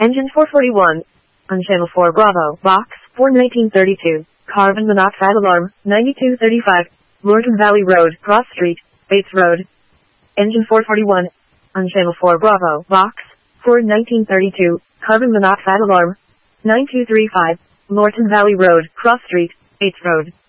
Engine 441. On Channel 4 Bravo, Box 4 1932. Carbon monoxide alarm, 9235. Lorton Valley Road, Cross Street, Bates Road. Engine 441. On Channel 4 Bravo, Box 4 1932. Carbon monoxide alarm, 9235. Lorton Valley Road, Cross Street, Bates Road.